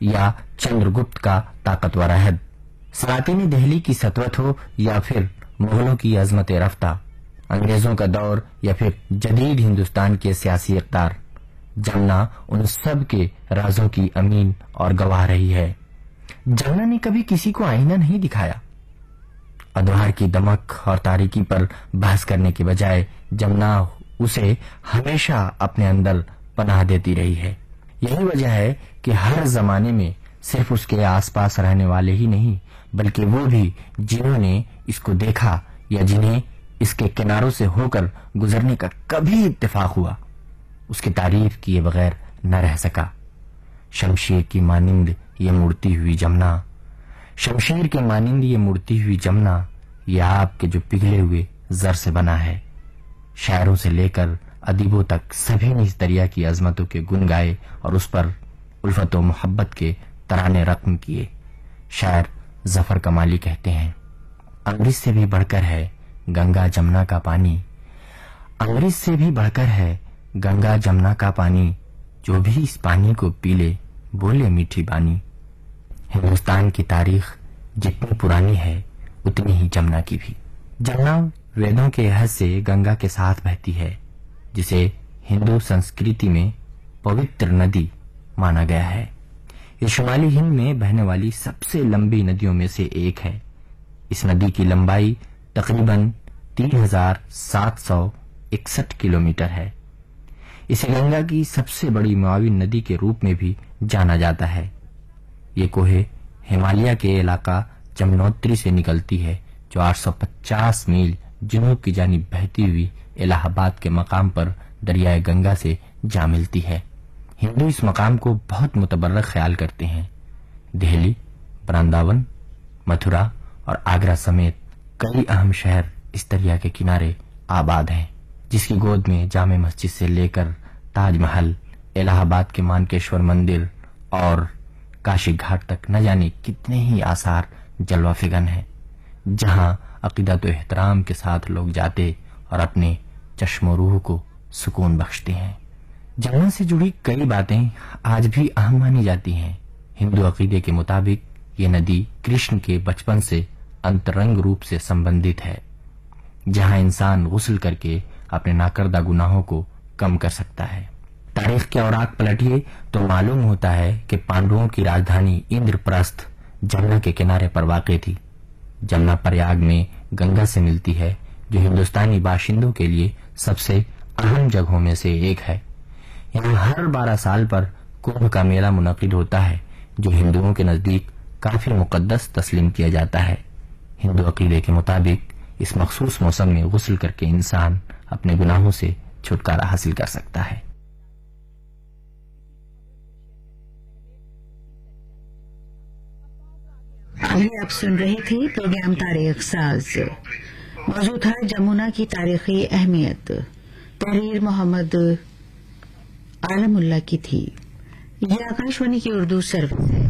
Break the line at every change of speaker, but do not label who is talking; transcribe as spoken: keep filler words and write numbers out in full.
या चंद्रगुप्त का ताकतवर अहद, सलातिन दिल्ली की सतवत हो या फिर मुगलों की अजमत रफ्ता, अंग्रेजों का दौर या फिर जदीद हिंदुस्तान के सियासी इक़्तिदार, जमुना उन सब के राजों की अमीन और गवाह रही है। जमुना ने कभी किसी को आईना नहीं दिखाया। अद्वार की दमक और तारीकी पर बहस करने के बजाय जमुना उसे हमेशा अपने अंदर पनाह देती रही है। यही वजह है कि हर जमाने में सिर्फ उसके आसपास रहने वाले ही नहीं, बल्कि वो भी जिन्होंने इसको देखा या जिन्हें इसके किनारों से होकर गुजरने का कभी इत्तेफाक हुआ, उसकी तारीफ किए बगैर न रह सका। शमशीर की मानिंद ये मुड़ती हुई जमुना, शमशीर के मानिंद ये मुड़ती हुई जमुना, ये आपके जो पिघले हुए जर से बना है। शायरों से लेकर अदीबों तक सभी ने इस दरिया की अजमतों के गुन गाए और उस पर उल्फत व मोहब्बत के तराने रक़्म किए। शायर जफर कमाली कहते हैं, अमृत से भी बढ़कर है गंगा जमुना का पानी, अमृत से भी बढ़कर है गंगा जमुना का पानी, जो भी इस पानी को पी ले बोले मीठी बानी। हिंदुस्तान की तारीख जितनी पुरानी है उतनी ही जमुना की भी। जमुना वेदों के अहद से गंगा के साथ बहती है, जिसे हिंदू संस्कृति में पवित्र नदी माना गया है। ये शुमाली हिंद में बहने वाली सबसे लंबी नदियों में से एक है। इस नदी की लंबाई तकरीबन तीन हजार सात सौ इकसठ किलोमीटर है। इसे गंगा की सबसे बड़ी मुआविन नदी के रूप में भी जाना जाता है। ये कोहे हिमालय के इलाका जमुनोत्री से निकलती है, जो आठ सौ पचास मील जुनूब की जानिब बहती हुई इलाहाबाद के मकाम पर दरियाए गंगा से जा मिलती है। हिंदू इस मकाम को बहुत मुतबर्रक ख्याल करते हैं। दिल्ली, वृंदावन, मथुरा और आगरा समेत कई अहम शहर इस दरिया के किनारे आबाद हैं, जिसकी गोद में जामे मस्जिद से लेकर ताजमहल, इलाहाबाद के मानकेश्वर मंदिर और काशी घाट तक न जाने कितने ही आसार जलवा फिगन है, जहां अकीदत व एहतराम के साथ लोग जाते और अपने चश्मो रूह को सुकून बख्शते हैं। जमुना से जुड़ी कई बातें आज भी अहम मानी जाती हैं। हिंदू अकीदे के मुताबिक ये नदी कृष्ण के बचपन से अंतरंग रूप से संबंधित है, जहां इंसान गुस्ल करके अपने नाकर्दा गुनाहों को कम कर सकता है। तारीख के औराक पलटिए तो मालूम होता है कि पांडवों की राजधानी इंद्रप्रस्थ जमुना के किनारे पर वाक़ थी। जमुना प्रयाग में गंगा से मिलती है, जो हिंदुस्तानी बाशिंदों के लिए सबसे अहम जगहों में से एक है। यहाँ हर बारह साल पर कुंभ का मेला मुनक़िद होता है, जो हिंदुओं के नजदीक काफी मुकद्दस तस्लीम किया जाता है। हिंदू अकीदे के मुताबिक इस मखसूस मौसम में गुस्ल करके इंसान अपने गुनाहों से छुटकारा हासिल कर सकता है।
अभी आप सुन रहे थे प्रोग्राम तारीख साज। मौजूद था जमुना की तारीखी अहमियत। तहरीर मोहम्मद आलमुल्ला की थी। यह आकाशवाणी की उर्दू सर्विस है।